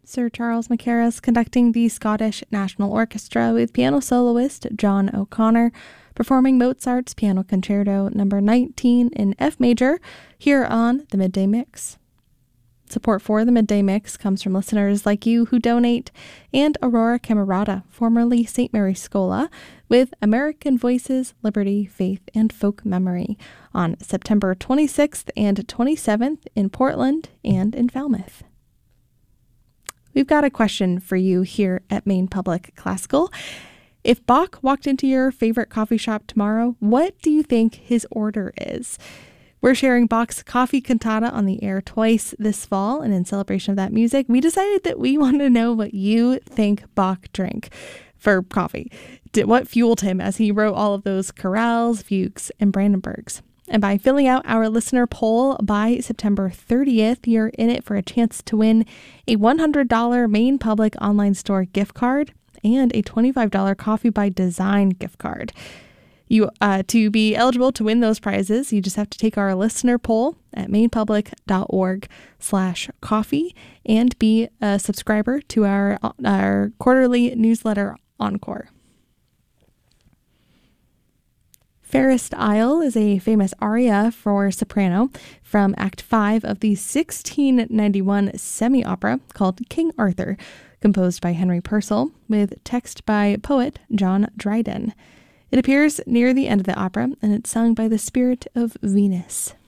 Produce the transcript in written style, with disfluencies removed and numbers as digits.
Sir Charles Mackerras conducting the Scottish National Orchestra with piano soloist John O'Connor, performing Mozart's Piano Concerto No. 19 in F major here on the Midday Mix. Support for the Midday Mix comes from listeners like you who donate, and Aurora Camerata, formerly St. Mary's Schola, with American Voices, Liberty, Faith, and Folk Memory on September 26th and 27th in Portland and in Falmouth. We've got a question for you here at Maine Public Classical. If Bach walked into your favorite coffee shop tomorrow, what do you think his order is? We're sharing Bach's Coffee Cantata on the air twice this fall, and in celebration of that music, we decided that we want to know what you think Bach drank for coffee. What fueled him as he wrote all of those chorales, fugues, and Brandenburgs. And by filling out our listener poll by September 30th, you're in it for a chance to win a $100 Maine Public online store gift card and a $25 Coffee by Design gift card. To be eligible to win those prizes, you just have to take our listener poll at mainepublic.org/coffee and be a subscriber to our quarterly newsletter Encore. Fairest Isle is a famous aria for soprano from Act 5 of the 1691 semi-opera called King Arthur, composed by Henry Purcell, with text by poet John Dryden. It appears near the end of the opera, and it's sung by the spirit of Venus.